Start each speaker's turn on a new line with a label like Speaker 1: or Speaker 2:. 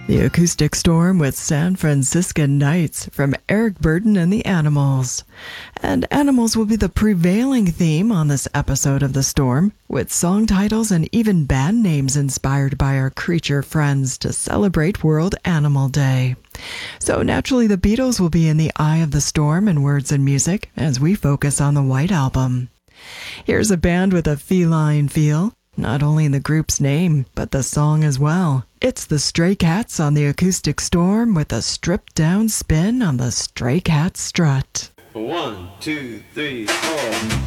Speaker 1: The Acoustic Storm with San Franciscan Nights from Eric Burdon and the Animals. And Animals will be the prevailing theme on this episode of The Storm, with song titles and even band names inspired by our creature friends to celebrate World Animal Day. So naturally the Beatles will be in the eye of the storm in words and music as we focus on the White Album. Here's a band with a feline feel, not only in the group's name, but the song as well. It's the Stray Cats on the Acoustic Storm with a stripped-down spin on the Stray Cat strut.
Speaker 2: 1, 2, 3, 4.